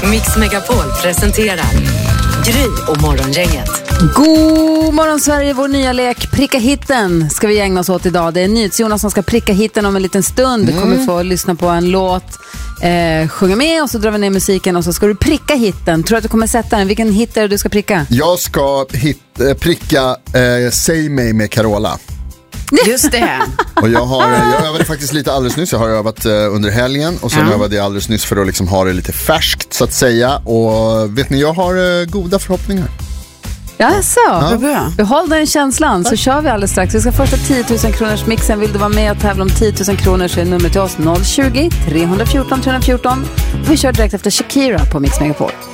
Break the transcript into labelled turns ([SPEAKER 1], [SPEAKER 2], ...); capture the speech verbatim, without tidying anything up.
[SPEAKER 1] Mix Megapol presenterar Gry och Morgongänget.
[SPEAKER 2] God morgon Sverige, vår nya lek Pricka hitten ska vi ägna oss åt idag. Det är NyhetsJonas som ska pricka hitten om en liten stund. Du kommer få lyssna på en låt, eh, sjunga med och så drar vi ner musiken och så ska du pricka hitten. Tror du att du kommer sätta den? Vilken hit är det du ska pricka?
[SPEAKER 3] Jag ska hit, äh, pricka äh, Säg mig med Carola.
[SPEAKER 2] Just det.
[SPEAKER 3] Och jag, har, jag övade faktiskt lite alldeles nyss. Jag har övat uh, under helgen. Och sen ja. övade jag alldeles nyss för att liksom ha det lite färskt så att säga. Och vet ni, jag har uh, goda förhoppningar.
[SPEAKER 2] Ja, så.
[SPEAKER 3] Ja.
[SPEAKER 2] Behåll den känslan så kör vi alldeles strax. Vi ska första tio tusen kronors mixen. Vill du vara med och tävla om tio tusen kronor så är nummer till oss noll tjugo, tre fjorton, tre fjorton. Vi kör direkt efter Shakira på Mix Megapol.